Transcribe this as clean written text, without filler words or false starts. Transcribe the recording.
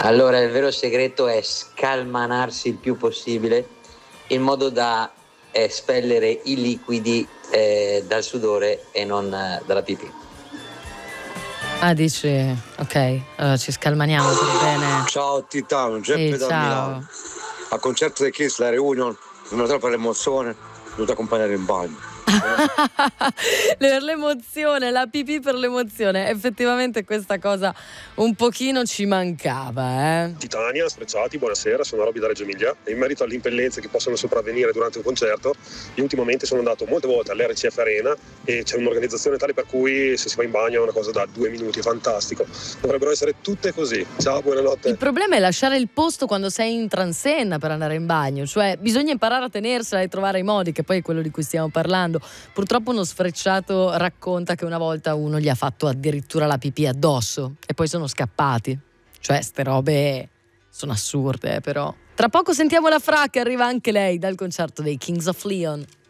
Allora, il vero segreto è scalmanarsi il più possibile in modo da espellere i liquidi dal sudore e non dalla pipì. Ah, dici, ok, allora ci scalmaniamo per bene. Ciao Titano, Geppe da Milano. Al concerto dei Kiss, la reunion, non troppo per l'emozione, ho dovuto accompagnare in bagno. Per l'emozione, la pipì per l'emozione, effettivamente questa cosa un pochino ci mancava. Titania, Sfrecciati, buonasera, sono Robby da Reggio Emilia e in merito alle impellenze che possono sopravvenire durante un concerto, io ultimamente sono andato molte volte all'RCF Arena e c'è un'organizzazione tale per cui se si va in bagno è una cosa da 2 minuti, fantastico. Dovrebbero essere tutte così. Ciao, buonanotte. Il problema è lasciare il posto quando sei in transenna per andare in bagno, cioè bisogna imparare a tenersela e trovare i modi, che poi è quello di cui stiamo parlando. Purtroppo uno sfrecciato racconta che una volta uno gli ha fatto addirittura la pipì addosso e poi sono scappati. Cioè, ste robe sono assurde, però. Tra poco sentiamo la Fra che arriva anche lei dal concerto dei Kings of Leon.